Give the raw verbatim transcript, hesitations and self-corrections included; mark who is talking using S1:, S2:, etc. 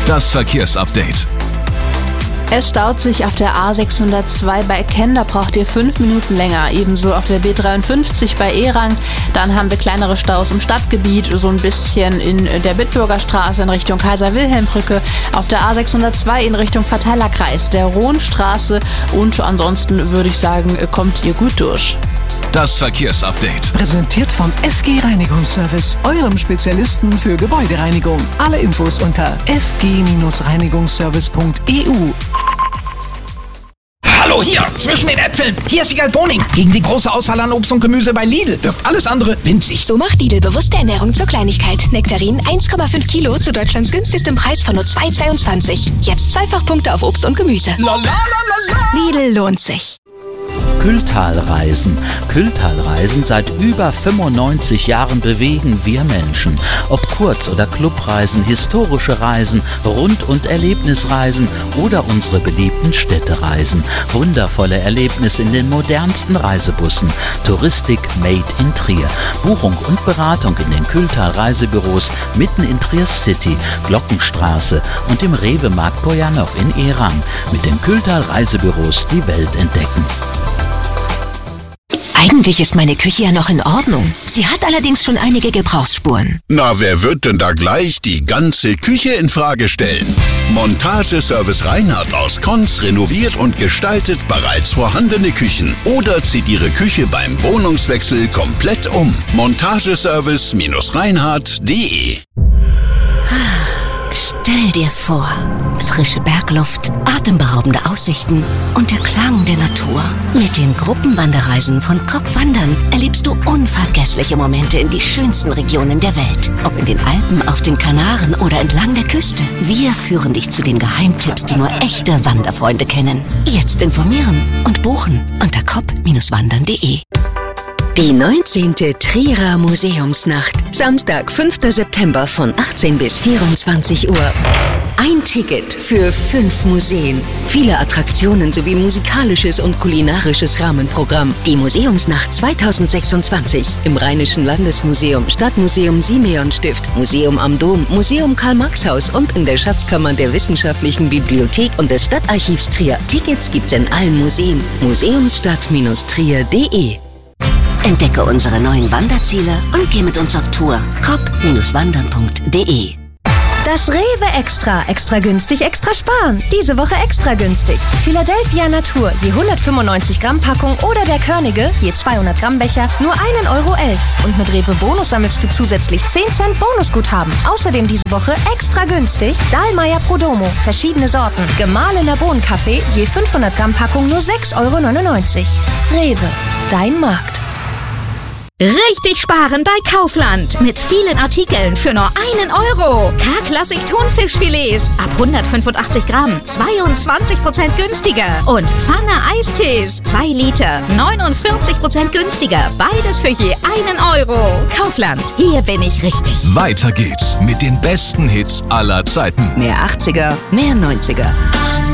S1: Das Verkehrsupdate.
S2: Es staut sich auf der A sechshundertzwei bei Kenn, da braucht ihr fünf Minuten länger. Ebenso auf der B dreiundfünfzig bei Erang. Dann haben wir kleinere Staus im Stadtgebiet, so ein bisschen in der Bitburger Straße in Richtung Kaiser-Wilhelm-Brücke. Auf der A sechshundertzwei in Richtung Verteilerkreis, der Rohnstraße. Und ansonsten würde ich sagen, kommt ihr gut durch.
S1: Das Verkehrsupdate.
S3: Präsentiert vom F G Reinigungsservice, eurem Spezialisten für Gebäudereinigung. Alle Infos unter f g reinigungsservice punkt e u.
S4: Hallo, hier, zwischen den Äpfeln. Hier ist Wiegald Boning. Gegen die große Auswahl an Obst und Gemüse bei Lidl wirkt alles andere winzig.
S5: So macht Lidl bewusste Ernährung zur Kleinigkeit. Nektarin eins Komma fünf Kilo zu Deutschlands günstigstem Preis von nur zwei Komma zweiundzwanzig. Jetzt Zweifachpunkte auf Obst und Gemüse.
S4: La, la, la, la, la.
S5: Lidl lohnt sich.
S6: Kühltalreisen. Kühltalreisen, seit über fünfundneunzig Jahren bewegen wir Menschen. Ob Kurz- oder Clubreisen, historische Reisen, Rund- und Erlebnisreisen oder unsere beliebten Städtereisen. Wundervolle Erlebnisse in den modernsten Reisebussen. Touristik made in Trier. Buchung und Beratung in den Kühltal-Reisebüros mitten in Trier City, Glockenstraße und im Rewe-Markt Bojanow in Erang. Mit den Kühltal-Reisebüros die Welt entdecken.
S5: Eigentlich ist meine Küche ja noch in Ordnung. Sie hat allerdings schon einige Gebrauchsspuren.
S7: Na, wer wird denn da gleich die ganze Küche in Frage stellen? Montageservice Reinhardt aus Konz renoviert und gestaltet bereits vorhandene Küchen oder zieht Ihre Küche beim Wohnungswechsel komplett um. Montageservice Reinhardt punkt de.
S5: Stell dir vor, frische Bergluft, atemberaubende Aussichten und der Klang der Natur. Mit den Gruppenwanderreisen von Kopp Wandern erlebst du unvergessliche Momente in die schönsten Regionen der Welt. Ob in den Alpen, auf den Kanaren oder entlang der Küste. Wir führen dich zu den Geheimtipps, die nur echte Wanderfreunde kennen. Jetzt informieren und buchen unter kopp wandern punkt de. Die neunzehnte Trierer Museumsnacht. Samstag, fünfter September von achtzehn bis vierundzwanzig Uhr. Ein Ticket für fünf Museen. Viele Attraktionen sowie musikalisches und kulinarisches Rahmenprogramm. Die Museumsnacht zweitausendsechsundzwanzig im Rheinischen Landesmuseum, Stadtmuseum Simeonstift, Museum am Dom, Museum Karl-Marx-Haus und in der Schatzkammer der Wissenschaftlichen Bibliothek und des Stadtarchivs Trier. Tickets gibt's in allen Museen. museumsstadt Trier punkt de. Entdecke unsere neuen Wanderziele und geh mit uns auf Tour. kopp wandern punkt de.
S8: Das Rewe Extra. Extra günstig, extra sparen. Diese Woche extra günstig. Philadelphia Natur, je hundertfünfundneunzig Gramm Packung oder der Körnige, je zweihundert Gramm Becher, nur ein Euro elf. Und mit Rewe Bonus sammelst du zusätzlich zehn Cent Bonusguthaben. Außerdem diese Woche extra günstig Dahlmeier Prodomo, verschiedene Sorten. Gemahlener Bohnenkaffee, je fünfhundert Gramm Packung nur sechs Euro neunundneunzig. Rewe, dein Markt.
S9: Richtig sparen bei Kaufland. Mit vielen Artikeln für nur einen Euro. K-Klassik Thunfischfilets ab hundertfünfundachtzig Gramm. zweiundzwanzig Prozent günstiger. Und Pfanne Eistees. zwei Liter. neunundvierzig Prozent günstiger. Beides für je einen Euro. Kaufland. Hier bin ich richtig.
S1: Weiter geht's mit den besten Hits aller Zeiten.
S5: Mehr achtziger, mehr neunziger.